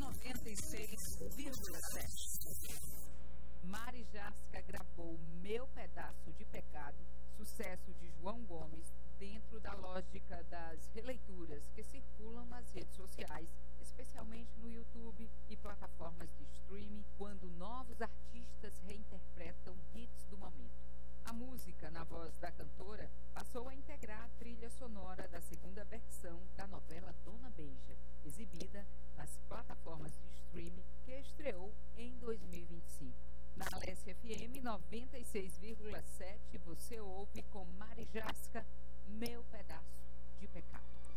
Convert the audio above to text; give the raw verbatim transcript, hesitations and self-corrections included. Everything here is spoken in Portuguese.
noventa e seis vírgula sete. Mari Jasca gravou Meu Pedaço de Pecado, sucesso de João Gomes, dentro da lógica das releituras que circulam nas redes sociais, especialmente no YouTube e plataformas de streaming, quando novos artistas reinterpretam hits do momento. A música, na voz da cantora, passou a integrar a trilha sonora da segunda versão da novela Dona Beija, exibida nas plataformas de streaming, que estreou em dois mil e vinte e cinco. Na Alessia F M noventa e seis vírgula sete, você ouve com Mari Jasca, Meu Pedaço de Pecado.